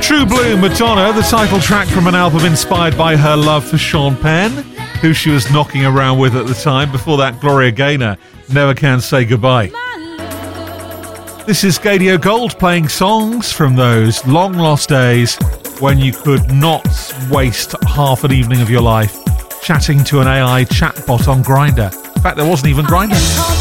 True Blue, Madonna, the title track from an album inspired by her love for Sean Penn, who she was knocking around with at the time. Before that, Gloria Gaynor, Never Can Say Goodbye. This is Gadio Gold playing songs from those long lost days when you could not waste half an evening of your life chatting to an AI chatbot on Grindr. In fact, there wasn't even Grindr.